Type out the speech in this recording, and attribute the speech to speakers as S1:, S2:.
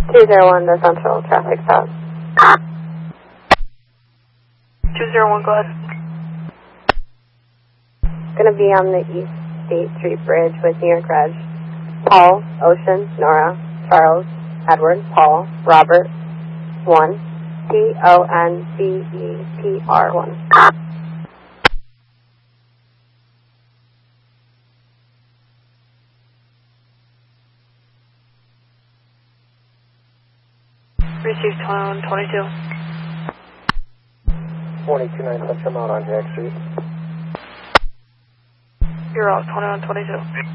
S1: 201 to Central Traffic Stop.
S2: 201, go ahead.
S1: Gonna be on the East State Street Bridge with New York Reg. Paul, Ocean, Nora, Charles, Edward, Paul, Robert, 1, TONCEPR 1.
S2: Received 2122.
S3: 229 Central, out on Jack Street.
S2: You're out, 2122.